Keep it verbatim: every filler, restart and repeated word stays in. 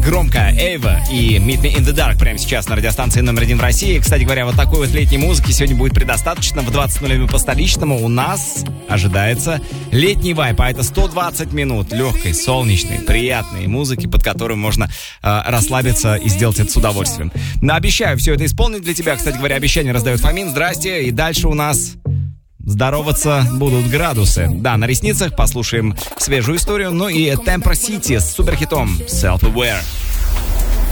громко. Эйва и Meet Me in the Dark прямо сейчас на радиостанции номер один в России. Кстати говоря, вот такой вот летней музыки сегодня будет предостаточно. В двадцать ноль по столичному у нас ожидается летний вайп, а это сто двадцать минут легкой, солнечной, приятной музыки, под которую можно э, расслабиться и сделать это с удовольствием. Но обещаю все это исполнить для тебя. Кстати говоря, обещание раздает Фомин. Здрасте. И дальше у нас... Здороваться будут градусы. Да, на ресницах послушаем свежую историю. Ну и Temper City с суперхитом Self-Aware.